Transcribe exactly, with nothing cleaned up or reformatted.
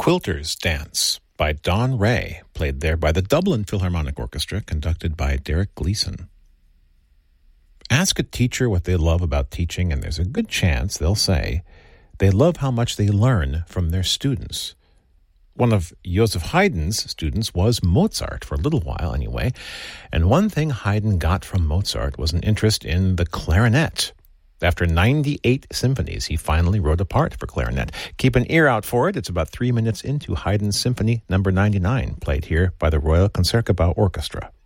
Quilter's Dance by Don Ray, played there by the Dublin Philharmonic Orchestra, conducted by Derek Gleeson. Ask a teacher what they love about teaching, and there's a good chance they'll say they love how much they learn from their students. One of Joseph Haydn's students was Mozart, for a little while anyway, and one thing Haydn got from Mozart was an interest in the clarinet. After ninety-eight symphonies, he finally wrote a part for clarinet. Keep an ear out for it. It's about three minutes into Haydn's Symphony number ninety-nine, played here by the Royal Concertgebouw Orchestra.